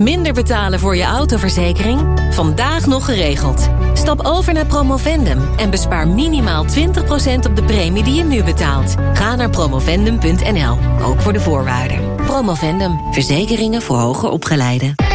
Minder betalen voor je autoverzekering? Vandaag nog geregeld. Stap over naar Promovendum en bespaar minimaal 20% op de premie die je nu betaalt. Ga naar promovendum.nl, ook voor de voorwaarden. Promovendum, verzekeringen voor hoger opgeleiden.